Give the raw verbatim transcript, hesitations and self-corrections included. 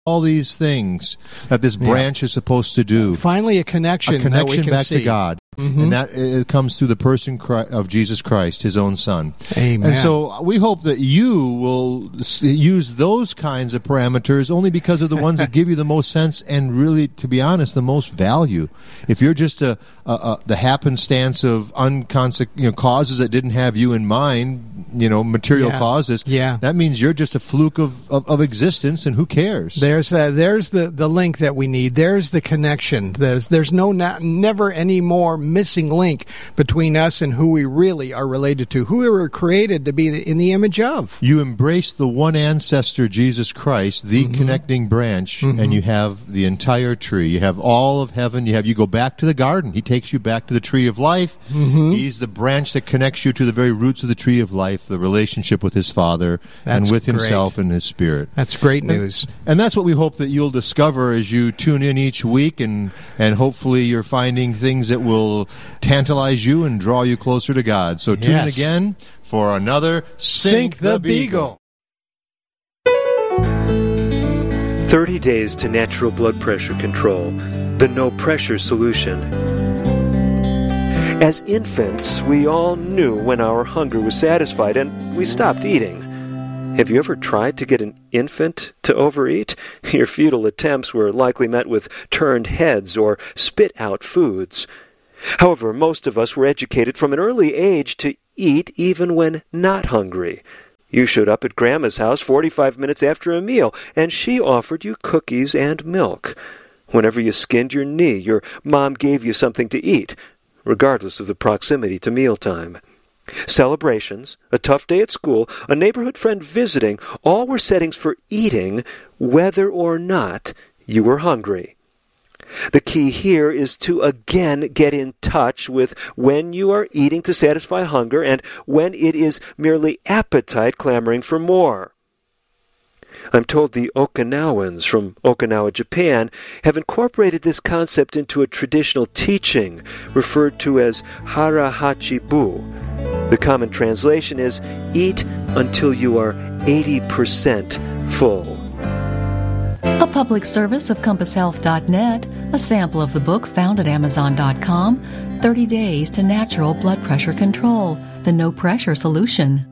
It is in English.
all these things that this branch yeah. is supposed to do. Finally, a connection, a connection that we can back see. to God. Mm-hmm. And that it comes through the person of Jesus Christ, His own Son. Amen. And so we hope that you will use those kinds of parameters only because of the ones that give you the most sense and really, to be honest, the most value. If you're just a, a, a the happenstance of unconse- you know, causes that didn't have you in mind, you know, material yeah. causes, yeah. that means you're just a fluke of, of, of existence, and who cares? There's uh, there's the, the link that we need. There's the connection. There's there's no not, never any more missing link between us and who we really are related to, who we were created to be in the image of. You embrace the one ancestor, Jesus Christ, the mm-hmm. connecting branch, mm-hmm. and you have the entire tree. You have all of heaven. You have you go back to the garden. He takes you back to the tree of life. Mm-hmm. He's the branch that connects you to the very roots of the tree of life, the relationship with His Father that's and with great. Himself and His Spirit. That's great news. And, and that's what we hope that you'll discover as you tune in each week, and, and hopefully you're finding things that will tantalize you and draw you closer to God. So tune yes. in again for another Sink, Sink the, the Beagle. thirty days to natural blood pressure control. The no pressure solution. As infants, we all knew when our hunger was satisfied and we stopped eating. Have you ever tried to get an infant to overeat? Your futile attempts were likely met with turned heads or spit out foods. However, most of us were educated from an early age to eat even when not hungry. You showed up at Grandma's house forty-five minutes after a meal, and she offered you cookies and milk. Whenever you skinned your knee, your mom gave you something to eat, regardless of the proximity to mealtime. Celebrations, a tough day at school, a neighborhood friend visiting, all were settings for eating, whether or not you were hungry. The key here is to again get in touch with when you are eating to satisfy hunger and when it is merely appetite clamoring for more. I'm told the Okinawans from Okinawa, Japan, have incorporated this concept into a traditional teaching referred to as hara hachi bu. The common translation is, eat until you are eighty percent full. A public service of compass health dot net, a sample of the book found at amazon dot com, thirty days to Natural Blood Pressure Control, the No Pressure Solution.